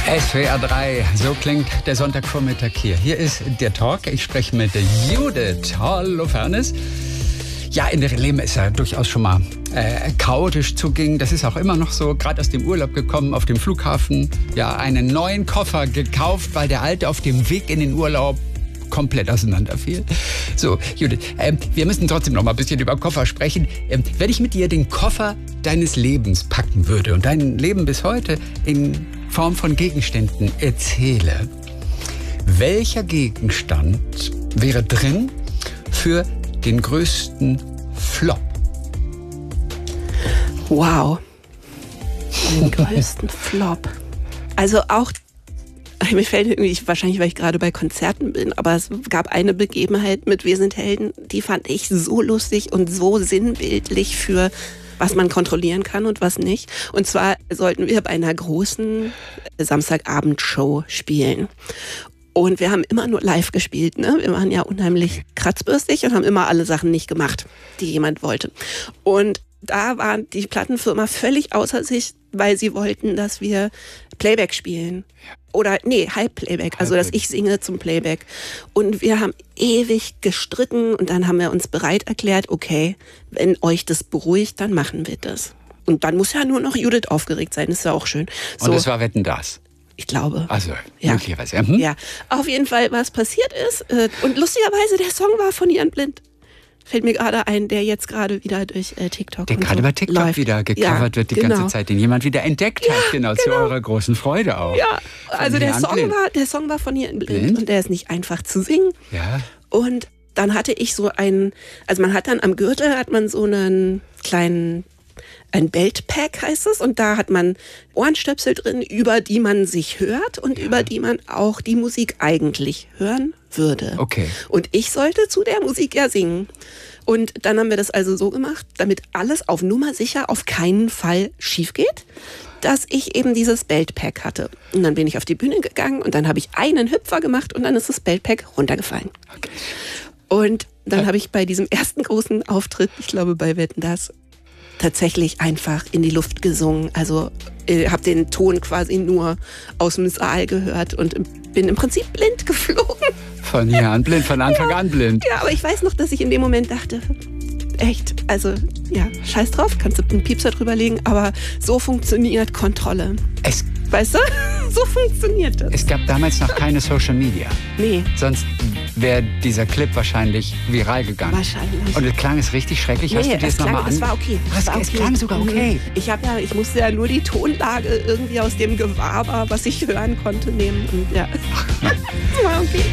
SWR 3, so klingt der Sonntagvormittag hier. Hier ist der Talk. Ich spreche mit Judith. Hallo, Fairness. Ja, in deren Leben ist ja durchaus schon mal chaotisch zuging. Das ist auch immer noch so. Gerade aus dem Urlaub gekommen, auf dem Flughafen. Ja, einen neuen Koffer gekauft, weil der alte auf dem Weg in den Urlaub komplett auseinanderfiel. So, Judith, wir müssen trotzdem noch mal ein bisschen über Koffer sprechen. Wenn ich mit dir den Koffer deines Lebens packen würde und dein Leben bis heute in Form von Gegenständen erzähle, welcher Gegenstand wäre drin für den größten Flop? Wow. Den größten Flop. Also auch, mir fällt irgendwie, wahrscheinlich weil ich gerade bei Konzerten bin, aber es gab eine Begebenheit mit Wir sind Helden, die fand ich so lustig und so sinnbildlich für was man kontrollieren kann und was nicht. Und zwar sollten wir bei einer großen Samstagabendshow spielen. Und wir haben immer nur live gespielt, ne? Wir waren ja unheimlich kratzbürstig und haben immer alle Sachen nicht gemacht, die jemand wollte. Und da war die Plattenfirma völlig außer sich, weil sie wollten, dass wir Playback spielen. Oder, Halbplayback, also dass ich singe zum Playback. Und wir haben ewig gestritten und dann haben wir uns bereit erklärt, okay, wenn euch das beruhigt, dann machen wir das. Und dann muss ja nur noch Judith aufgeregt sein, ist ja auch schön. So. Und es war Wetten, das? Ich glaube. Also, ja. Möglicherweise. Ja, auf jeden Fall, was passiert ist. Und lustigerweise, der Song war von Jan Blind. Fällt mir gerade ein, der jetzt gerade wieder durch TikTok der gerade bei TikTok läuft. Wieder gecovert wird die ganze Zeit, den jemand wieder entdeckt hat, genau, zu eurer großen Freude auch. Ja, also der Song war von Jan Blind und der ist nicht einfach zu singen. Ja. Und dann hatte ich so also man hat dann am Gürtel hat man so einen kleinen ein Beltpack heißt es und da hat man Ohrenstöpsel drin, über die man sich hört und über die man auch die Musik eigentlich hören würde. Okay. Und ich sollte zu der Musik ja singen. Und dann haben wir das also so gemacht, damit alles auf Nummer sicher auf keinen Fall schief geht, dass ich eben dieses Beltpack hatte. Und dann bin ich auf die Bühne gegangen und dann habe ich einen Hüpfer gemacht und dann ist das Beltpack runtergefallen. Okay. Und dann habe ich bei diesem ersten großen Auftritt, ich glaube bei Wetten, das tatsächlich einfach in die Luft gesungen. Also habe den Ton quasi nur aus dem Saal gehört und bin im Prinzip blind geflogen. Von hier an blind, von Anfang an blind. Ja, aber ich weiß noch, dass ich in dem Moment dachte, echt, also ja, scheiß drauf, kannst du einen Piepser drüber legen, aber so funktioniert Kontrolle. Weißt du? So funktioniert das. Es gab damals noch keine Social Media. Nee. Sonst wäre dieser Clip wahrscheinlich viral gegangen. Wahrscheinlich. Und es klang es richtig schrecklich. Hast du dir das nochmal an? Es war okay. Es klang sogar okay. Ich musste ja nur die Tonlage irgendwie aus dem Gewahrer, was ich hören konnte, nehmen. Und ja. Das war okay.